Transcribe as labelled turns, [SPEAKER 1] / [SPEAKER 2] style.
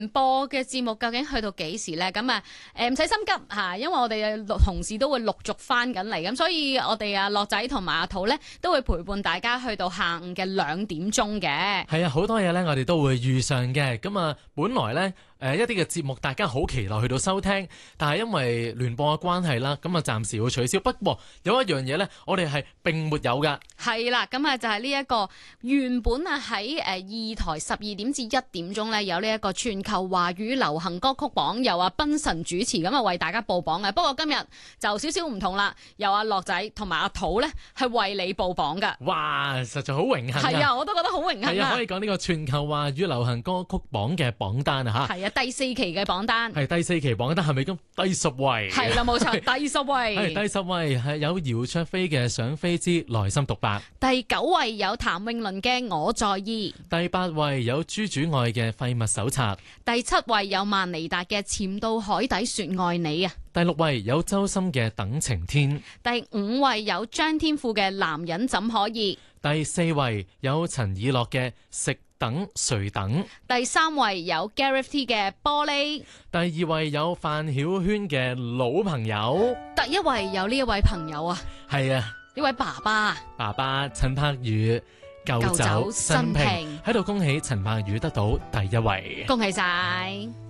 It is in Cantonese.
[SPEAKER 1] 播嘅節目究竟去到幾時呢？咁唔使心急吓，因為我哋嘅同事都會陸續翻緊嚟，咁所以我哋樂仔同埋阿土呢都會陪伴大家去到下午嘅2點鐘嘅。
[SPEAKER 2] 係啊，好多嘢呢，我哋都會遇上嘅。咁啊，本來呢，一啲嘅節目大家好期待去到收聽，但係因為聯播嘅關係啦，咁啊暫時會取消。不過有一樣嘢呢，我哋係並沒有噶。係
[SPEAKER 1] 啦，咁就係呢一個原本喺2台12點至1點鐘呢，有呢一個全球華語流行歌曲榜，由阿斌神主持咁為大家報榜嘅。不過今日就少少唔同啦，由阿樂仔同埋阿土呢係為你報榜噶。
[SPEAKER 2] 哇，實在好榮幸啊！
[SPEAKER 1] 係啊，我都覺得好榮幸啊！
[SPEAKER 2] 係啊，可以講呢個全球華語流行歌曲榜嘅榜單啊吓。
[SPEAKER 1] 係啊，第4期嘅榜單。
[SPEAKER 2] 係第4期榜單，係咪咁第10位？係
[SPEAKER 1] 啦，冇錯，第10位。
[SPEAKER 2] 係第10位係有姚焯菲嘅《想飛之內心獨白》。
[SPEAKER 1] 第9位有譚詠麟嘅《我在意》。
[SPEAKER 2] 第8位有朱主愛嘅《廢物手冊》。
[SPEAKER 1] 第7位有萬妮達嘅《潛到海底說愛你》啊。
[SPEAKER 2] 第6位有周深嘅《等晴天》。
[SPEAKER 1] 第5位有張天賦嘅《男人怎可以》。
[SPEAKER 2] 第4位有陳以樂嘅《食等誰等》。
[SPEAKER 1] 第3位有 Gareth T 嘅《玻璃》。
[SPEAKER 2] 第2位有范曉萱嘅《老朋友》。
[SPEAKER 1] 第1位有呢一位朋友啊，
[SPEAKER 2] 係啊，
[SPEAKER 1] 呢位爸
[SPEAKER 2] 爸陳柏宇舊酒新瓶，喺度恭喜陳柏宇得到第1位，
[SPEAKER 1] 恭喜晒！